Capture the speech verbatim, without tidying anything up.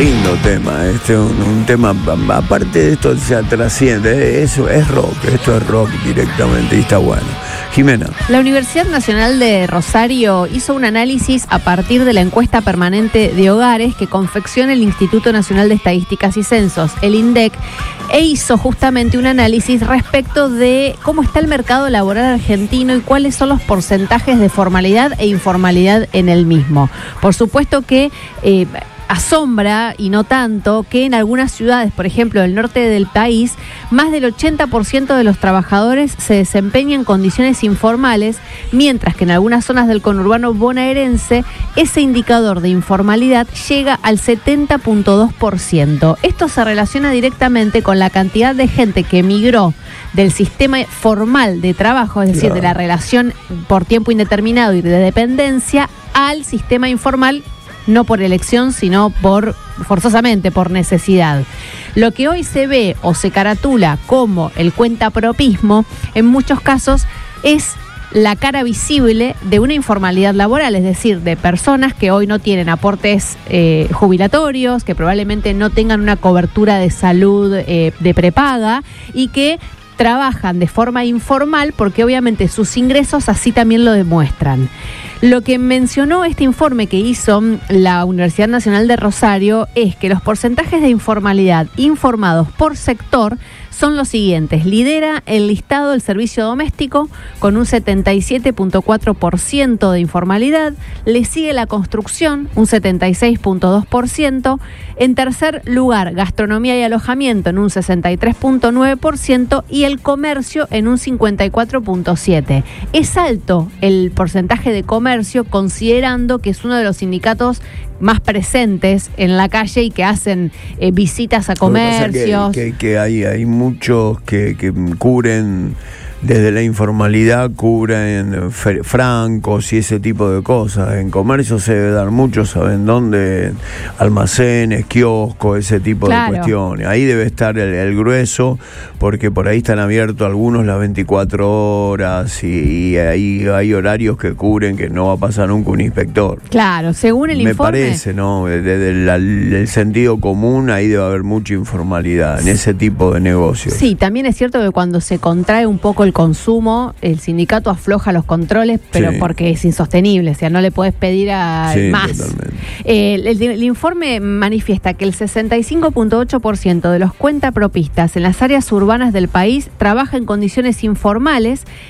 lindo tema, este es un, un tema, aparte de esto se trasciende, eso es rock, esto es rock directamente y está bueno. Jimena. La Universidad Nacional de Rosario hizo un análisis a partir de la encuesta permanente de hogares que confecciona el Instituto Nacional de Estadísticas y Censos, el INDEC, e hizo justamente un análisis respecto de cómo está el mercado laboral argentino y cuáles son los porcentajes de formalidad e informalidad en el mismo. Por supuesto que eh, asombra, y no tanto, que en algunas ciudades, por ejemplo, del norte del país, más del ochenta por ciento de los trabajadores se desempeñan en condiciones informales, mientras que en algunas zonas del conurbano bonaerense ese indicador de informalidad llega al setenta punto dos por ciento. Esto se relaciona directamente con la cantidad de gente que emigró del sistema formal de trabajo, es decir, claro, de la relación por tiempo indeterminado y de dependencia, al sistema informal, no por elección, sino por forzosamente por necesidad. Lo que hoy se ve o se caratula como el cuentapropismo, en muchos casos es la cara visible de una informalidad laboral, es decir, de personas que hoy no tienen aportes eh, jubilatorios, que probablemente no tengan una cobertura de salud eh, de prepaga y que trabajan de forma informal porque obviamente sus ingresos así también lo demuestran. Lo que mencionó este informe que hizo la Universidad Nacional de Rosario es que los porcentajes de informalidad informados por sector son los siguientes. Lidera el listado el servicio doméstico con un setenta y siete punto cuatro por ciento de informalidad. Le sigue la construcción, un setenta y seis punto dos por ciento. En tercer lugar, gastronomía y alojamiento en un sesenta y tres punto nueve por ciento y el comercio en un cincuenta y cuatro punto siete por ciento. Es alto el porcentaje de comercio, considerando que es uno de los sindicatos más presentes en la calle y que hacen eh, visitas a comercios. Que, que, que hay, hay muchos que, que cubren desde la informalidad, cubren francos y ese tipo de cosas. En comercio se debe dar mucho, ¿saben dónde? Almacenes, kioscos, ese tipo claro. de cuestiones. Ahí debe estar el, el grueso, porque por ahí están abiertos algunos las veinticuatro horas y, y ahí hay horarios que cubren que no va a pasar nunca un inspector. Claro, según el Me informe. Me parece, ¿no? Desde el, el sentido común, ahí debe haber mucha informalidad en ese tipo de negocios. Sí, también es cierto que cuando se contrae un poco el consumo, el sindicato afloja los controles, pero sí. porque es insostenible, o sea, no le puedes pedir a sí, más. Eh, el, el, el informe manifiesta que el sesenta y cinco punto ocho por ciento de los cuentapropistas en las áreas urbanas del país trabaja en condiciones informales,